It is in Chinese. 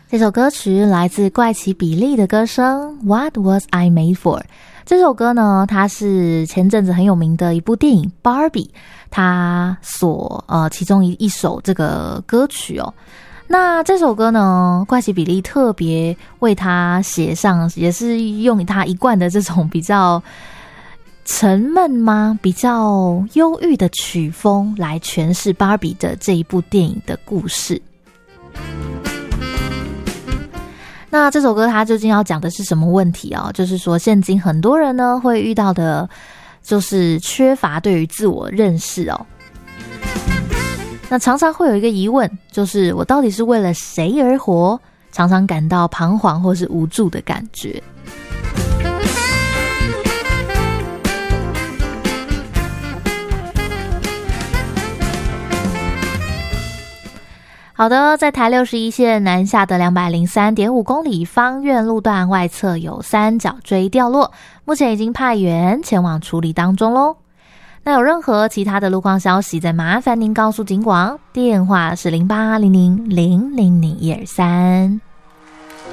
这首歌曲来自怪奇比利的歌声 What Was I Made For。 这首歌呢，它是前阵子很有名的一部电影 Barbie 它其中一首这个歌曲哦。那这首歌呢，怪奇比利特别为它写上，也是用他一贯的这种比较沉闷吗？比较忧郁的曲风来诠释 Barbie 的这一部电影的故事。那这首歌它究竟要讲的是什么问题啊？就是说现今很多人呢会遇到的就是缺乏对于自我认识哦。那常常会有一个疑问，就是我到底是为了谁而活？常常感到彷徨或是无助的感觉。好的，在台61线南下的 203.5 公里方院路段外侧有三角锥掉落，目前已经派员前往处理当中咯。那有任何其他的路况消息，再麻烦您告诉警广，电话是0800000123。